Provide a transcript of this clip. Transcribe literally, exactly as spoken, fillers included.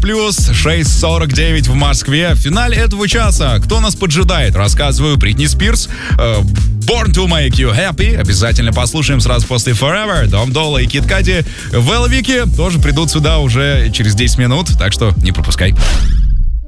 плюс, шесть сорок девять в Москве. В финале этого часа кто нас поджидает? Рассказываю. Бритни Спирс, э, Born to Make You Happy. Обязательно послушаем сразу после Forever. Дом Дола и Кид Кади в Элвике тоже придут сюда уже через десять минут, так что не пропускай.